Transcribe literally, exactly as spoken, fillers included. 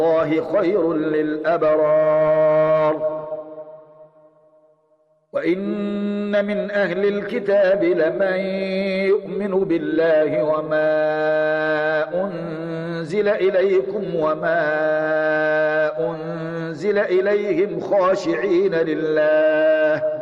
الله خير للأبرار. وإن من أهل الكتاب لمن يؤمن بالله وما أنزل إليكم وما أنزل إليهم خاشعين لله